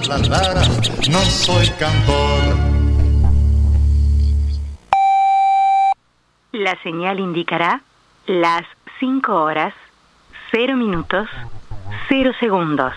no soy cantor. La señal indicará las 5 horas, 0 minutos, 0 segundos.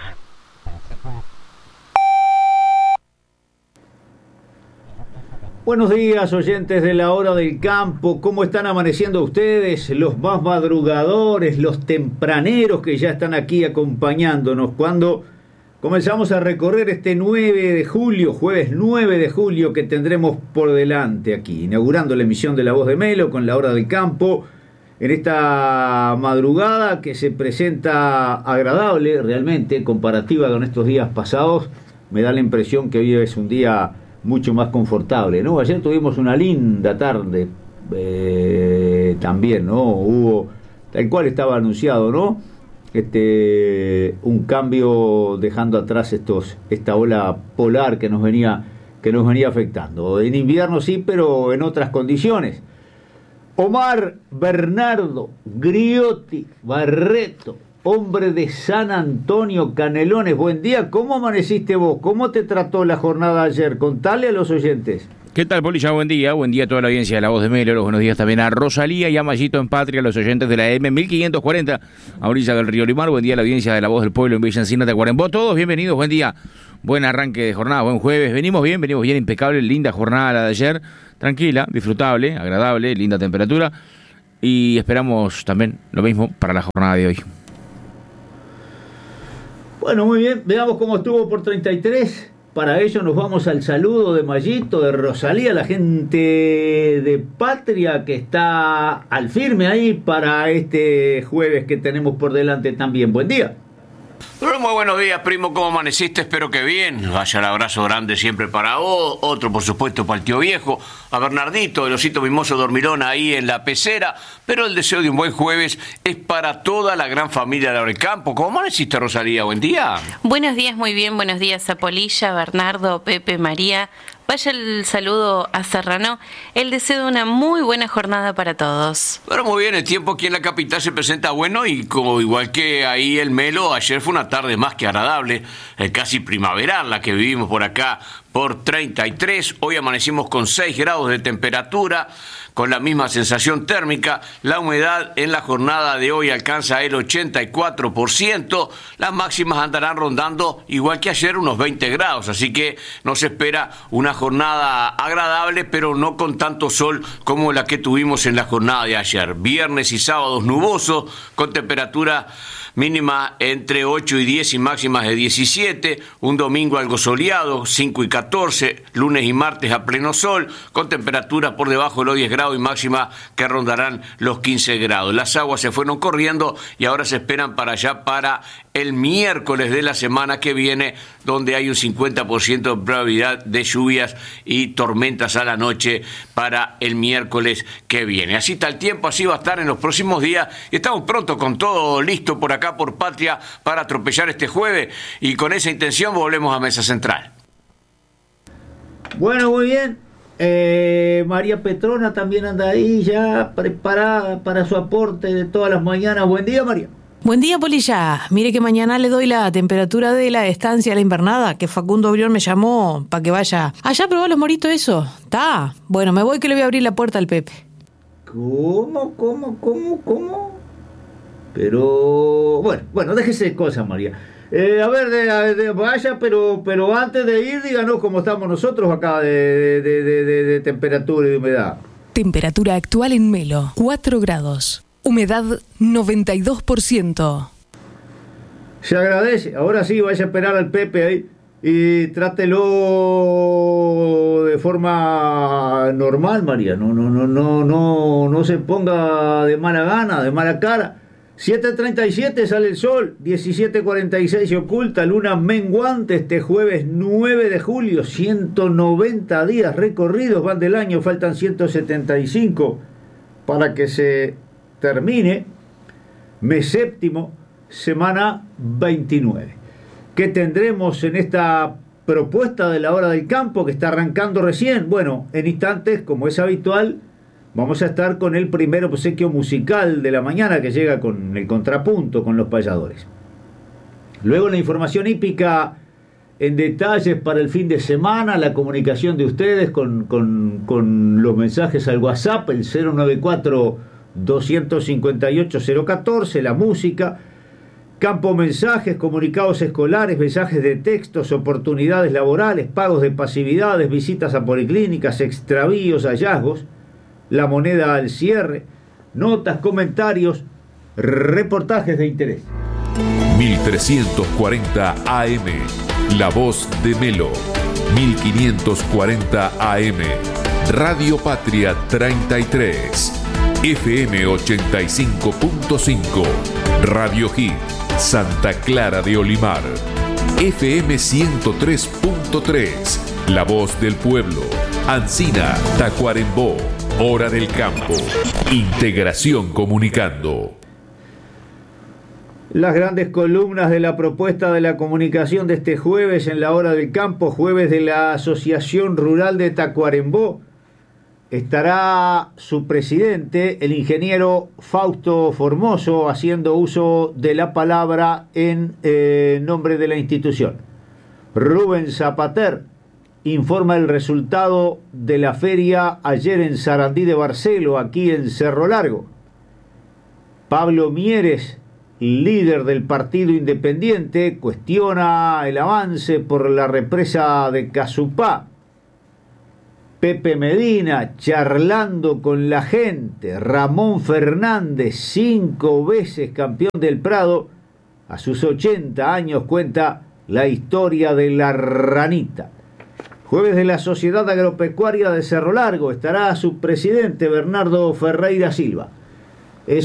Buenos días, oyentes de la hora del campo. ¿Cómo están amaneciendo ustedes? Los más madrugadores, los tempraneros que ya están aquí acompañándonos cuando comenzamos a recorrer este 9 de julio, jueves 9 de julio, que tendremos por delante aquí, inaugurando la emisión de La Voz de Melo con la hora del campo, en esta madrugada que se presenta agradable realmente, comparativa con estos días pasados. Me da la impresión que hoy es un día mucho más confortable, ¿no? Ayer tuvimos una linda tarde también, ¿no? Hubo, tal cual estaba anunciado, ¿no? Un cambio dejando atrás esta ola polar que nos venía afectando. En invierno sí, pero en otras condiciones. Omar Bernardo Griotti Barreto, hombre de San Antonio, Canelones, buen día. ¿Cómo amaneciste vos? ¿Cómo te trató la jornada ayer? Contale a los oyentes. ¿Qué tal, Polilla? Buen día a toda la audiencia de La Voz de Melo. Los buenos días también a Rosalía y a Mayito en Patria, los oyentes de la M1540 a orilla del río Limar. Buen día a la audiencia de La Voz del Pueblo en Villa Encina, Tacuarembó. Todos bienvenidos, buen día, buen arranque de jornada, buen jueves. Venimos bien, impecable, linda jornada la de ayer, tranquila, disfrutable, agradable, linda temperatura. Y esperamos también lo mismo para la jornada de hoy. Bueno, muy bien, veamos cómo estuvo por 33. Para ello nos vamos al saludo de Mayito, de Rosalía, la gente de Patria que está al firme ahí para este jueves que tenemos por delante también. Buen día. Muy buenos días, primo, ¿cómo amaneciste? Espero que bien. Vaya el abrazo grande siempre para vos, otro por supuesto para el tío viejo, a Bernardito, el osito mimoso dormilón ahí en la pecera, pero el deseo de un buen jueves es para toda la gran familia de la hora del campo. ¿Cómo amaneciste, Rosalía? Buen día. Buenos días, muy bien, buenos días a Polilla, Bernardo, Pepe, María. Vaya el saludo a Serrano, el deseo de una muy buena jornada para todos. Pero muy bien, el tiempo aquí en la capital se presenta bueno y como igual que ahí el Melo, ayer fue una tarde más que agradable, casi primaveral la que vivimos por acá por 33. Hoy amanecimos con 6 grados de temperatura, con la misma sensación térmica. La humedad en la jornada de hoy alcanza el 84%. Las máximas andarán rondando, igual que ayer, unos 20 grados. Así que nos espera una jornada agradable, pero no con tanto sol como la que tuvimos en la jornada de ayer. Viernes y sábados nubosos, con temperatura mínima entre 8 y 10 y máximas de 17, un domingo algo soleado, 5 y 14, lunes y martes a pleno sol, con temperaturas por debajo de los 10 grados y máxima que rondarán los 15 grados. Las aguas se fueron corriendo y ahora se esperan para allá para el miércoles de la semana que viene, donde hay un 50% de probabilidad de lluvias y tormentas a la noche para el miércoles que viene. Así está el tiempo, así va a estar en los próximos días y estamos pronto con todo listo por acá por Patria para atropellar este jueves y con esa intención volvemos a Mesa Central. Bueno, muy bien. María Petrona también anda ahí ya preparada para su aporte de todas las mañanas. Buen día, María. Buen día, Polilla. Mire que mañana le doy la temperatura de la estancia a la invernada, que Facundo Brión me llamó para que vaya. Allá a probar los moritos eso. ¿Está? Bueno, me voy que le voy a abrir la puerta al Pepe. ¿Cómo? Pero bueno, déjese de cosas, María. Vaya, pero antes de ir, díganos cómo estamos nosotros acá de temperatura y de humedad. Temperatura actual en Melo, 4 grados. Humedad 92%. Se agradece. Ahora sí, vaya a esperar al Pepe ahí y trátelo de forma normal, María. No se ponga de mala gana, de mala cara. 7:37 sale el sol, 17:46 se oculta, luna menguante este jueves 9 de julio, 190 días recorridos van del año, faltan 175 para que se termine, mes séptimo, semana 29. ¿Qué tendremos en esta propuesta de la hora del campo que está arrancando recién? Bueno, en instantes, como es habitual, vamos a estar con el primer obsequio musical de la mañana que llega con el contrapunto con los payadores. Luego la información hípica en detalles para el fin de semana, la comunicación de ustedes con los mensajes al WhatsApp, el 094-258-014, la música, campo mensajes, comunicados escolares, mensajes de textos, oportunidades laborales, pagos de pasividades, visitas a policlínicas, extravíos, hallazgos, la moneda al cierre, notas, comentarios, reportajes de interés. 1340 AM, La Voz de Melo. 1540 AM, Radio Patria 33. FM 85.5, Radio Hit, Santa Clara de Olimar. FM 103.3, La Voz del Pueblo. Ancina, Tacuarembó. Hora del Campo. Integración Comunicando. Las grandes columnas de la propuesta de la comunicación de este jueves en la Hora del Campo, jueves de la Asociación Rural de Tacuarembó. Estará su presidente, el ingeniero Fausto Formoso, haciendo uso de la palabra en nombre de la institución. Rubén Zapater informa el resultado de la feria ayer en Sarandí de Barcelo, aquí en Cerro Largo. Pablo Mieres, líder del Partido Independiente, cuestiona el avance por la represa de Casupá. Pepe Medina, charlando con la gente. Ramón Fernández, 5 veces campeón del Prado, a sus 80 años cuenta la historia de la ranita. Jueves de la Sociedad Agropecuaria de Cerro Largo, estará su presidente Bernardo Ferreira Silva.